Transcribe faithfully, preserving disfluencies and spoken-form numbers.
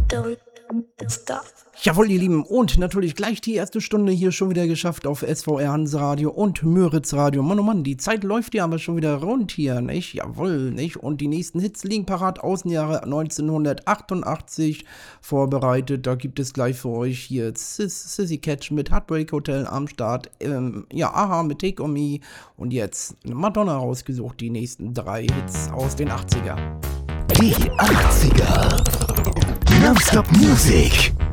don't stop. Jawohl, ihr Lieben, und natürlich gleich die erste Stunde hier schon wieder geschafft auf S V R Hanseradio und Müritz Radio. Mann, oh Mann, die Zeit läuft ja aber schon wieder rund hier, nicht? Jawohl, nicht? Und die nächsten Hits liegen parat aus dem Jahre neunzehnhundertachtundachtzig vorbereitet. Da gibt es gleich für euch hier Sis, Sissy Catch mit Heartbreak Hotel am Start. Ähm, ja, Aha mit Take On Me. Und jetzt Madonna rausgesucht, die nächsten drei Hits aus den achtziger. Die achtziger. Non-Stop Music.